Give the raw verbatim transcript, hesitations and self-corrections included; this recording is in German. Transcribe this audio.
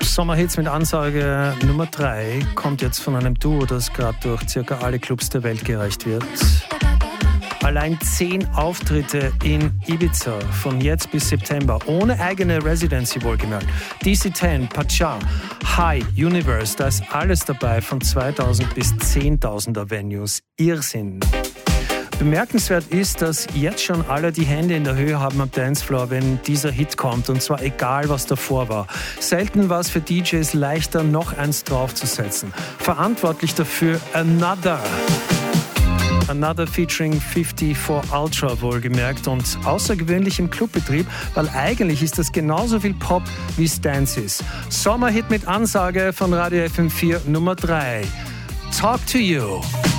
Sommerhits mit Ansage Nummer drei kommt jetzt von einem Duo, das gerade durch circa alle Clubs der Welt gereicht wird. Allein zehn Auftritte in Ibiza von jetzt bis September, ohne eigene Residency wohlgemerkt. D C zehn, Pacha, High, Universe, da ist alles dabei, von zweitausend bis zehntausender Venues. Irrsinn. Bemerkenswert ist, dass jetzt schon alle die Hände in der Höhe haben am Dancefloor, wenn dieser Hit kommt, und zwar egal, was davor war. Selten war es für D Js leichter, noch eins draufzusetzen. Verantwortlich dafür Another. Another featuring fünfundfünfzig Ultra wohlgemerkt und außergewöhnlich im Clubbetrieb, weil eigentlich ist das genauso viel Pop wie es Dance ist. Sommerhit mit Ansage von Radio F M vier Nummer drei. Talk to You.